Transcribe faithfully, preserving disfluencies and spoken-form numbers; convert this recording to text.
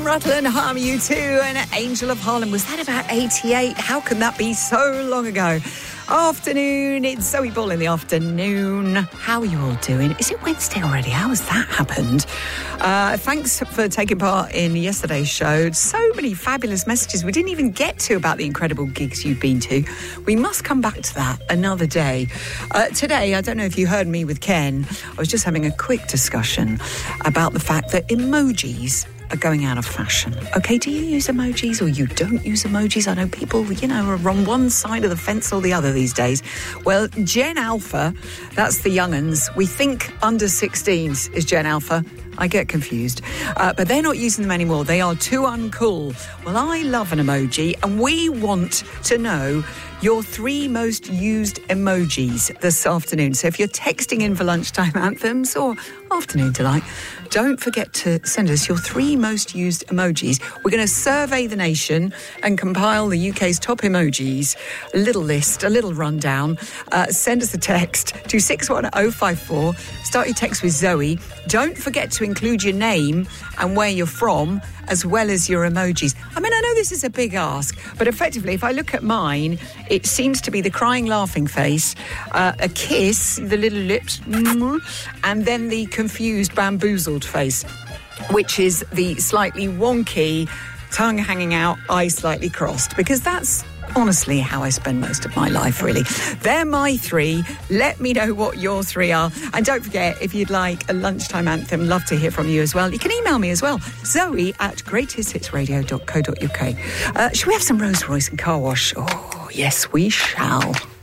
Rutland, Harm You Too, and Angel of Harlem. Was that about eighty-eight? How can that be so long ago? Afternoon, it's Zoe Ball in the afternoon. How are you all doing? Is it Wednesday already? How has that happened? Uh, thanks for taking part in yesterday's show. So many fabulous messages we didn't even get to about the incredible gigs you've been to. We must come back to that another day. Uh, today, I don't know if you heard me with Ken. I was just having a quick discussion about the fact that emojis are going out of fashion. Okay, do you use emojis or you don't use emojis? I know people, you know, are on one side of the fence or the other these days. Well, Gen Alpha, that's the young'uns. We think under sixteens is Gen Alpha. I get confused. Uh, but they're not using them anymore. They are too uncool. Well, I love an emoji, and we want to know your three most used emojis this afternoon. So if you're texting in for lunchtime anthems or afternoon delight, don't forget to send us your three most used emojis. We're going to survey the nation and compile the U K's top emojis. A little list, a little rundown. Uh, send us a text to six one oh five four. Start your text with Zoe. Don't forget to include your name and where you're from, as well as your emojis. I mean, I know this is a big ask, but effectively, if I look at mine, it seems to be the crying, laughing face, uh, a kiss, the little lips, and then the confused, bamboozled face, which is the slightly wonky, tongue hanging out, eyes slightly crossed, because that's honestly how I spend most of my life, really. They're my three. Let me know what your three are. And don't forget, if you'd like a lunchtime anthem, love to hear from you as well. You can email me as well, Zoe at greatest hits radio dot co dot uk. Uh, shall we have some Rolls Royce and Car Wash? Oh, yes, we shall.